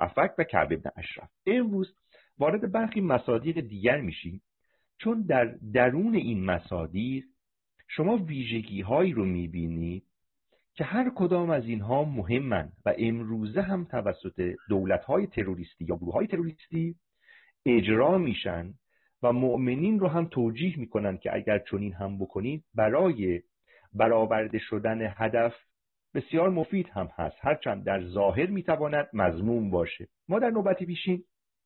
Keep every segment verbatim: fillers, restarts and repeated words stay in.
افک و کعب ابن اشرف. امروز وارد برخی مصادیق دیگر میشیم، چون در درون این مصادیق شما ویژگی هایی رو میبینید که هر کدام از اینها مهمن و امروزه هم توسط دولت های تروریستی یا گروه های تروریستی اجرا میشن و مؤمنین رو هم توجیه میکنن که اگر چنین هم بکنید برای برآورده شدن هدف بسیار مفید هم هست، هرچند در ظاهر میتواند مذموم باشه. ما در نوبت پیشین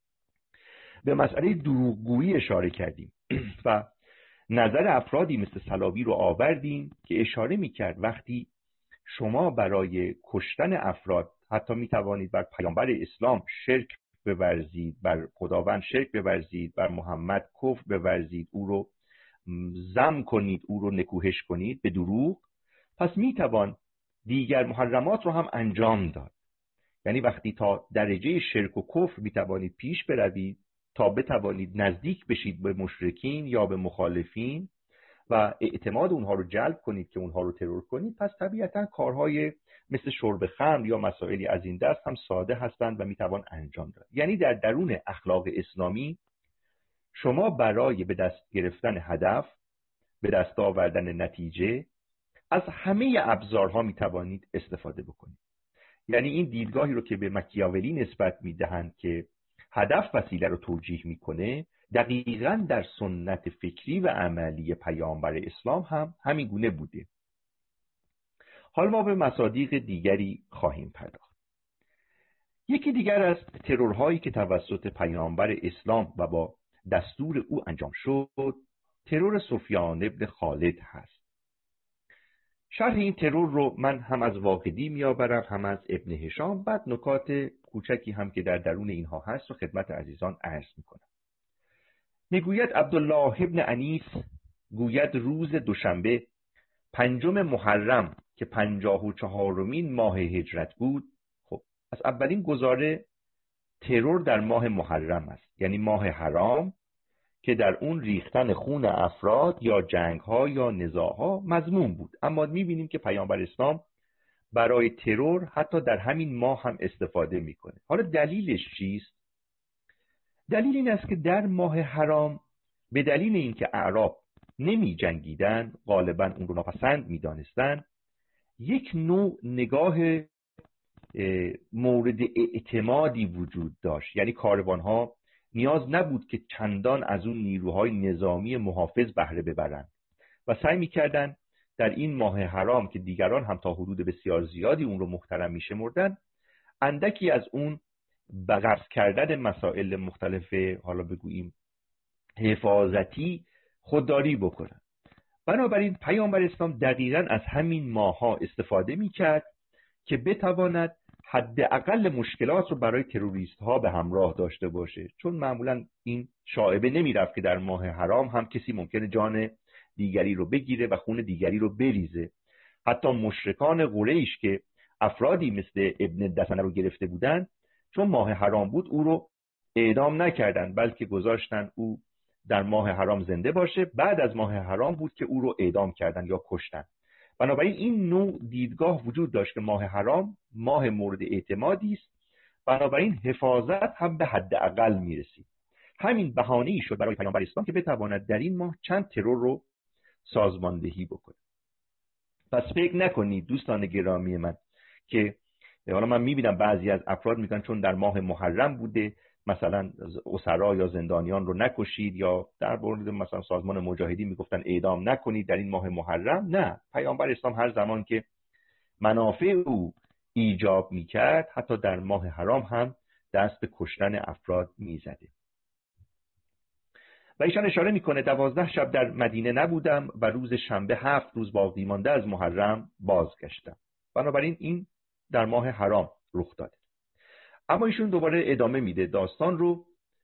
به مسئله دروغگویی اشاره کردیم و نظر افرادی مثل صلابی رو آوردیم که اشاره میکرد وقتی شما برای کشتن افراد حتی میتوانید بر پیامبر اسلام شرک بورزید، بر خداوند شرک بورزید، بر محمد کفر بورزید، او رو ذم کنید، او رو نکوهش کنید به دروغ، پس میتوان دیگر محرمات رو هم انجام داد. یعنی وقتی تا درجه شرک و کفر میتوانید پیش بروید تا بتوانید نزدیک بشید به مشرکین یا به مخالفین و اعتماد اونها رو جلب کنید که اونها رو ترور کنید، پس طبیعتا کارهای مثل شرب خمر یا مسائلی از این دست هم ساده هستند و میتوان انجام داد. یعنی در درون اخلاق اسلامی شما برای به دست گرفتن هدف، به دست آوردن نتیجه، از همه ابزارها میتوانید استفاده بکنید. یعنی این دیدگاهی رو که به مکیاولی نسبت میدهند که هدف وسیله رو توجیه میکنه، دقیقاً در سنت فکری و عملی پیامبر اسلام هم همین گونه بوده. حالا ما به مصادیق دیگری خواهیم پرداخت. یکی دیگر از ترورهایی که توسط پیامبر اسلام و با دستور او انجام شد، ترور سفیان ابن خالد هست. شرح این ترور رو من هم از واقدی میآورم هم از ابن هشام، بعد نکات کوچکی هم که در درون اینها هست و خدمت عزیزان عرض میکنم. میگوید عبدالله ابن انیس گوید روز دوشنبه پنجم محرم که پنجاه و چهارمین ماه هجرت بود. خب از اولین گزاره ترور در ماه محرم است، یعنی ماه حرام که در اون ریختن خون افراد یا جنگ‌ها یا نزاع‌ها مذموم بود. اما می‌بینیم که پیامبر اسلام برای ترور حتی در همین ماه هم استفاده می‌کنه. حالا دلیلش چیست؟ دلیل این است که در ماه حرام به دلیل اینکه اعراب نمی جنگیدن، غالبا اون رو ناپسند می دانستن، یک نوع نگاه مورد اعتمادی وجود داشت. یعنی کاروانها نیاز نبود که چندان از اون نیروهای نظامی محافظ بهره ببرند و سعی می کردن در این ماه حرام که دیگران هم تا حدود بسیار زیادی اون رو محترم می شمردن، اندکی از اون بغرض کردن مسائل مختلف، حالا بگوییم حفاظتی، خودداری بکنن. بنابراین پیامبر اسلام دقیقاً از همین ماها استفاده میکرد که بتواند حداقل مشکلات رو برای تروریست ها به همراه داشته باشه، چون معمولاً این شایبه نمیرفت که در ماه حرام هم کسی ممکنه جان دیگری رو بگیره و خون دیگری رو بریزه. حتی مشرکان قریش که افرادی مثل ابن دسنه رو گرفته بودن، چون ماه حرام بود او رو اعدام نکردن، بلکه گذاشتن او در ماه حرام زنده باشه. بعد از ماه حرام بود که او رو اعدام کردن یا کشتن. بنابراین این نوع دیدگاه وجود داشت که ماه حرام ماه مورد اعتمادی است، بنابراین حفاظت هم به حداقل میرسید. همین بهانه‌ای شد برای پیامبر اسلام که بتواند در این ماه چند ترور رو سازماندهی بکنه. پس فکر نکنید دوستان گرامی من که حالا من میبینم بعضی از افراد میگن چون در ماه محرم بوده مثلا اسرا یا زندانیان رو نکشید، یا در مورد مثلا سازمان مجاهدین میگفتن اعدام نکنید در این ماه محرم. نه، پیامبر اسلام هر زمان که منافع او ایجاب میکرد حتی در ماه حرام هم دست به کشتن افراد میزده. و ایشان اشاره میکنه دوازده شب در مدینه نبودم و روز شنبه هفت روز باقی مانده از محرم بازگشتم. بنابراین این در ماه حرام رخ داده. اما ایشون دوباره ادامه میده داستان رو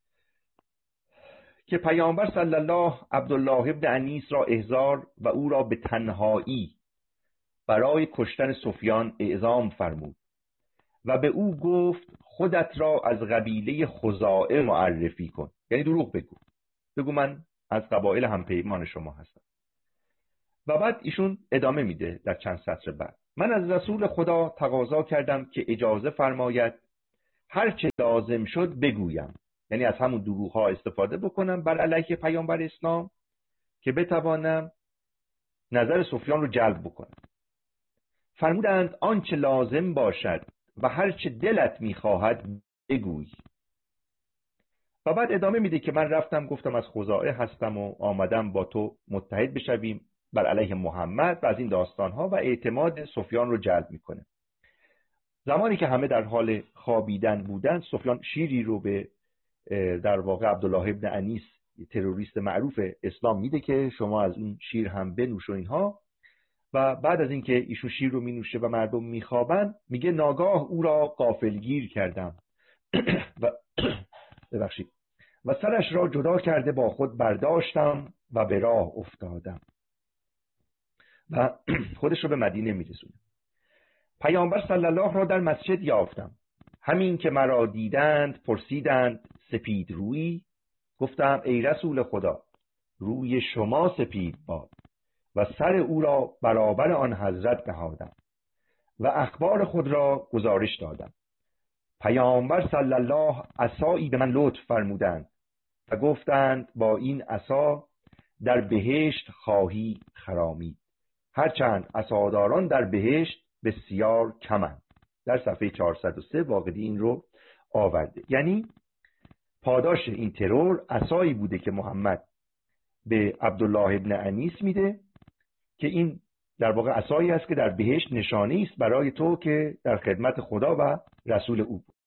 که پیامبر صلی الله عبدالله ابن انیس را احضار و او را به تنهایی برای کشتن سفیان اعزام فرمود و به او گفت خودت را از قبیله خزاعه معرفی کن، یعنی دروغ بگو، بگو من از قبایل همپیمان شما هستم. و بعد ایشون ادامه میده در چند سطر بعد: من از رسول خدا تقاضا کردم که اجازه فرماید هر چه لازم شد بگویم، یعنی از همون دروغ ها استفاده بکنم بر علیه پیامبر اسلام که بتوانم نظر سفیان رو جلب بکنم. فرمودند آنچه لازم باشد و هر چه دلت میخواهد بگوی. و بعد ادامه میده که من رفتم گفتم از خزاعه هستم و آمدم با تو متحد بشویم بر علیه محمد و از این داستانها، و اعتماد سفیان رو جلب میکنه. زمانی که همه در حال خوابیدن بودند، سفیان شیری رو به در واقع عبدالله ابن انیس تروریست معروف اسلام میده که شما از اون شیر هم بنوش و اینها. و بعد از اینکه ایشون شیر رو مینوشه و مردم میخوابن، میگه ناگاه او را غافلگیر کردم و ببخشید و سرش را جدا کرده با خود برداشتم و به راه افتادم و خودش رو به مدینه میرسونه. پیامبر صلی الله را در مسجد یافتم. همین که مرا دیدند پرسیدند سپید رویی؟ گفتم ای رسول خدا، روی شما سپید باد. و سر او را برابر آن حضرت نهادم و اخبار خود را گزارش دادم. پیامبر صلی الله عصایی به من لطف فرمودند و گفتند با این عصا در بهشت خواهی خرامید، هرچند عصاداران در بهشت بسیار کمند. در صفحه چهارصد و سه واقعی این رو آورده. یعنی پاداش این ترور عصایی بوده که محمد به عبدالله ابن انیس میده که این در واقع عصایی است که در بهشت نشانه است برای تو که در خدمت خدا و رسول او بود.